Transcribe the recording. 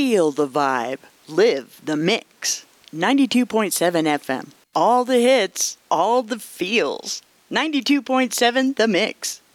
Feel the vibe. Live the mix. 92.7 FM. All the hits, all the feels. 92.7 The Mix.